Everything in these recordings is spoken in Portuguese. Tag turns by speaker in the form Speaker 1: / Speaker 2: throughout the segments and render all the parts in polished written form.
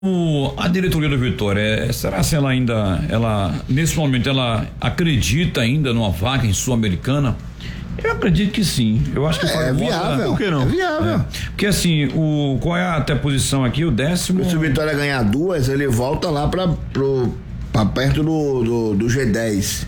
Speaker 1: A diretoria do Vitória, será se nesse momento, ela acredita ainda numa vaga em Sul-Americana? Eu acredito que sim. Eu acho que
Speaker 2: é viável.
Speaker 1: Por que não?
Speaker 2: É viável.
Speaker 1: Porque assim, qual é até a posição aqui? O 10º.
Speaker 2: Se o Vitória ganhar 2, ele volta lá pra perto do G10.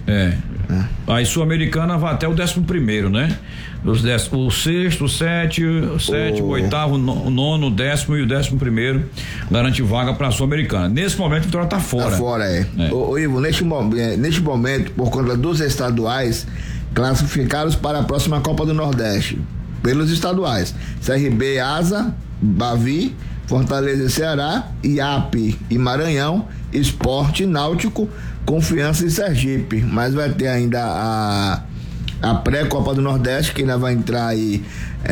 Speaker 1: Aí Sul-Americana vai até o 11º, né? O 6º, o 7º, o 8º, o 9º, o 10º e o 11º garante vaga para a Sul-Americana. Nesse momento o Vitória tá fora.
Speaker 2: Tá fora, Ô Ivo, neste momento, por conta dos estaduais, classificados para a próxima Copa do Nordeste, pelos estaduais: CRB, Asa, Bavi, Fortaleza e Ceará, IAP e Maranhão, Sport, Náutico, Confiança e Sergipe. Mas vai ter ainda a pré-Copa do Nordeste, que ainda vai entrar aí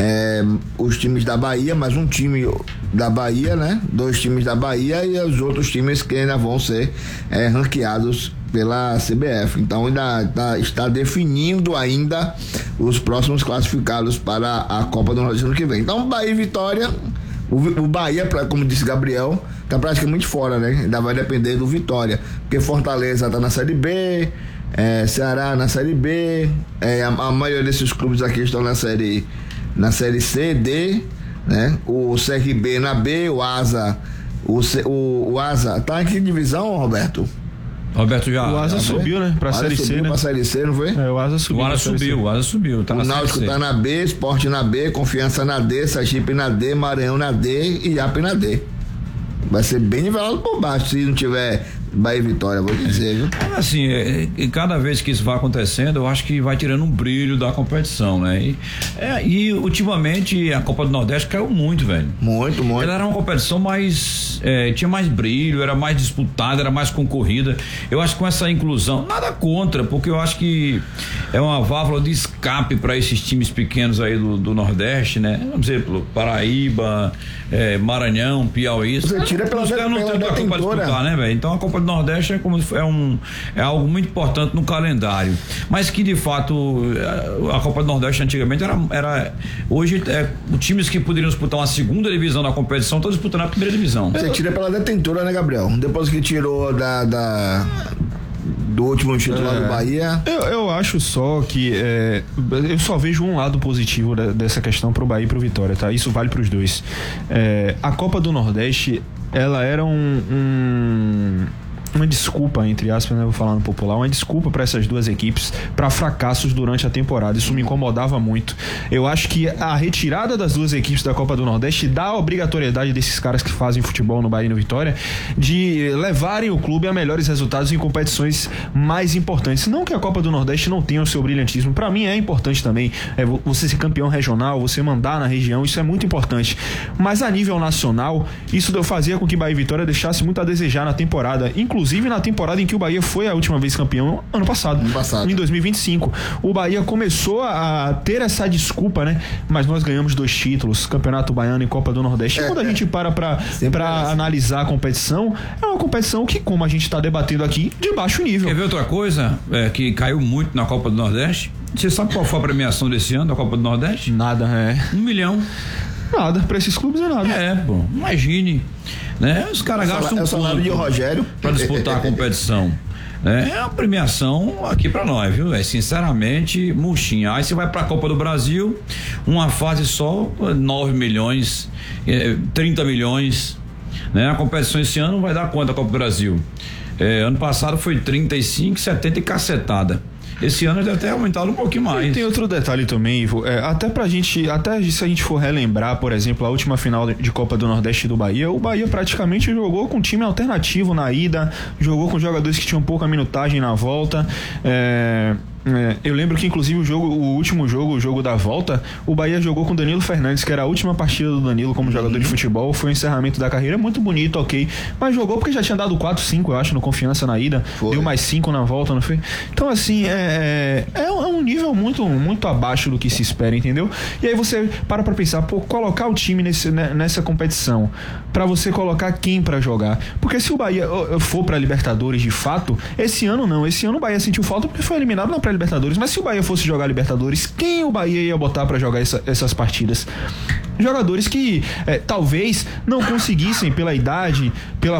Speaker 2: os times da Bahia, mais um time da Bahia, né? 2 times da Bahia e os outros times que ainda vão ser ranqueados pela CBF. Então ainda está definindo ainda os próximos classificados para a Copa do Nordeste ano que vem. Então Bahia e Vitória, o Bahia, como disse Gabriel, está praticamente fora, né? Ainda vai depender do Vitória, porque Fortaleza está na Série B, Ceará na Série B, a maioria desses clubes aqui estão na Série C, D, né? O CRB na B, o Asa tá em que divisão, Roberto?
Speaker 1: O
Speaker 3: Asa subiu, né? Pra Série C, né?
Speaker 2: Pra Série C, não foi?
Speaker 1: O Asa subiu. Tá
Speaker 2: o Náutico tá na B, Sport na B, Confiança na D, Sergipe na D, Maranhão na D e IAP na D. Vai ser bem nivelado por baixo, se não tiver Bahia e Vitória, vou dizer, viu?
Speaker 1: Assim, cada vez que isso vai acontecendo, eu acho que vai tirando um brilho da competição, né? E ultimamente a Copa do Nordeste caiu muito, velho.
Speaker 2: Muito.
Speaker 1: Ela era uma competição mais, tinha mais brilho, era mais disputada, era mais concorrida. Eu acho que com essa inclusão, nada contra, porque eu acho que é uma válvula de escape para esses times pequenos aí do Nordeste, né? Vamos dizer, Paraíba, Maranhão, Piauí.
Speaker 2: Você tira pela
Speaker 1: disputar, né, velho? Então a Copa do Nordeste é algo muito importante no calendário, mas que de fato a Copa do Nordeste antigamente era hoje os times que poderiam disputar uma segunda divisão da competição estão disputando a primeira divisão.
Speaker 2: Você tira pela detentora, né, Gabriel? Depois que tirou do último título lá do Bahia.
Speaker 3: Eu acho só que eu só vejo um lado positivo dessa questão pro Bahia e pro Vitória, tá? Isso vale pros dois. A Copa do Nordeste, ela era uma desculpa, entre aspas, né, vou falar no popular, uma desculpa para essas duas equipes para fracassos durante a temporada. Isso me incomodava muito. Eu acho que a retirada das duas equipes da Copa do Nordeste dá a obrigatoriedade desses caras que fazem futebol no Bahia e no Vitória de levarem o clube a melhores resultados em competições mais importantes. Não que a Copa do Nordeste não tenha o seu brilhantismo, para mim é importante também, você ser campeão regional, você mandar na região, isso é muito importante, mas a nível nacional, isso fazia com que Bahia e Vitória deixasse muito a desejar na temporada, inclusive na temporada em que o Bahia foi a última vez campeão, ano passado. Em 2025. O Bahia começou a ter essa desculpa, né? Mas nós ganhamos 2 títulos, Campeonato Baiano e Copa do Nordeste. E quando a gente para analisar a competição, é uma competição que, como a gente está debatendo aqui, de baixo nível.
Speaker 1: Quer ver outra coisa que caiu muito na Copa do Nordeste? Você sabe qual foi a premiação desse ano da Copa do Nordeste?
Speaker 3: Nada,
Speaker 1: R$1 milhão.
Speaker 3: Nada, pra esses clubes é nada.
Speaker 1: Pô, imagine, né? Os caras gastam
Speaker 2: o salário de Rogério
Speaker 1: pra disputar a competição. É uma premiação aqui pra nós, viu? Sinceramente murchinha. Aí você vai pra Copa do Brasil, uma fase só, 9 milhões, 30 milhões, né? A competição esse ano não vai dar conta da Copa do Brasil. Ano passado foi 35, 70 e cacetada. Esse ano deve ter aumentado um pouquinho mais.
Speaker 3: E tem outro detalhe também, Ivo, até se a gente for relembrar, por exemplo, a última final de Copa do Nordeste do Bahia, o Bahia praticamente jogou com time alternativo na ida, jogou com jogadores que tinham pouca minutagem na volta. Eu lembro que inclusive o último jogo, o jogo da volta, o Bahia jogou com Danilo Fernandes, que era a última partida do Danilo como jogador de futebol, foi o encerramento da carreira, muito bonito, ok, mas jogou porque já tinha dado 4-5, eu acho, no Confiança na ida, deu mais 5 na volta, não foi? Então assim, é um nível muito, muito abaixo do que se espera, entendeu? E aí você para pensar, colocar o time nessa competição, pra você colocar quem pra jogar, porque se o Bahia for pra Libertadores de fato, esse ano o Bahia sentiu falta porque foi eliminado na pré-Libertadores, mas se o Bahia fosse jogar Libertadores, quem o Bahia ia botar pra jogar essas partidas? Jogadores que talvez não conseguissem pela idade, pela